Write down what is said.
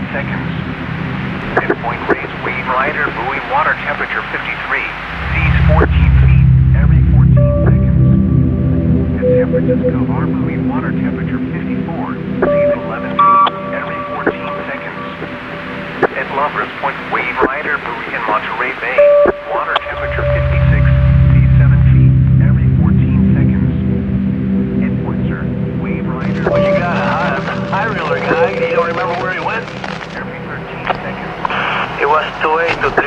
seconds. Midpoint raise, wave rider, buoy, water temperature 53. Seas 14 feet every 14 seconds. At San Francisco, our buoy, water temperature 54. Seas 11 feet every 14 seconds. At Lover's Point, wave rider, buoy in Monterey Bay, water temperature 56. Seas 7 feet every 14 seconds. At Whistler, wave rider. Well, you got a high reeler guy. You don't remember where he went? Every 13 seconds. It was 28 to